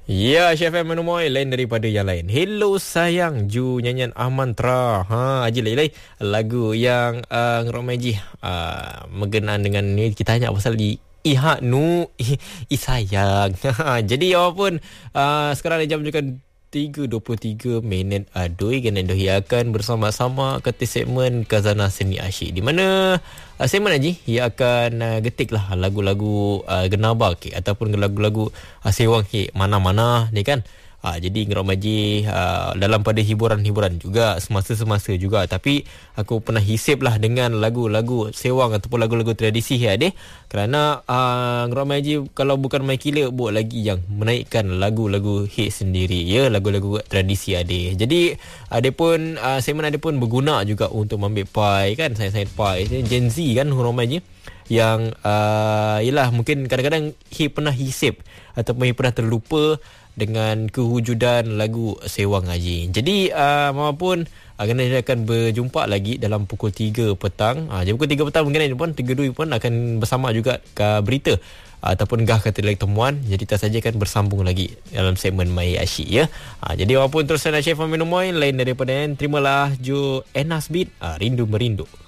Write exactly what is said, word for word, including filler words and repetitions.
Ya, Chef M Menumoy lain daripada yang lain. Hello sayang, Ju nyanyian Amantra. Ha, aji lay lagu yang uh, ngeromeji uh, mengenaan dengan ni kita tanya pasal di Iha nu i, i sayang. Jadi apapun uh, sekarang ni jam juga tiga dua puluh tiga minit adui kena dohi akan bersama-sama ke segmen Khazanah Seni Asyik, di mana uh, segmen Haji ia akan uh, getik lah lagu-lagu uh, genaba ke ataupun lagu-lagu uh, sewang ke mana-mana ni kan. Uh, jadi Ngerok Maji uh, dalam pada hiburan-hiburan juga semasa-semasa juga, tapi aku pernah hisip lah dengan lagu-lagu sewang ataupun lagu-lagu tradisi ya deh, kerana uh, Ngerok Maji kalau bukan mai kila buat lagi yang menaikkan lagu-lagu hit sendiri ya, lagu-lagu tradisi ade. Jadi ada pun uh, segmen ada pun berguna juga untuk mengambil pai kan, saya-saya pai Gen Z kan Ngerok Maji yang uh, yelah mungkin kadang-kadang hit pernah hisip ataupun hit pernah terlupa dengan kewujudan lagu Sewang Haji. Jadi uh, maupun uh, kena akan berjumpa lagi dalam pukul tiga petang. Uh, jadi pukul tiga petang mungkin pun tiga dua pun akan bersama juga ke berita uh, ataupun gah kata lagi temuan. Jadi tak saja akan bersambung lagi dalam segmen Mai Asyik ya. Uh, jadi walaupun terus saya Chef Menumoy lain daripada yang terimalah Jo Enas Beat uh, Rindu Merindu.